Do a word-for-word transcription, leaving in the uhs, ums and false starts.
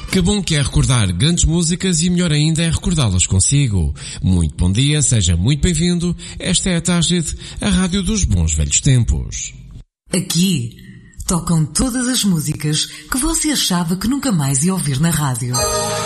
Que bom que é recordar grandes músicas e melhor ainda é recordá-las consigo. Muito bom dia, seja muito bem-vindo. Esta é a Target, a rádio dos bons velhos tempos. Aqui tocam todas as músicas que você achava que nunca mais ia ouvir na rádio.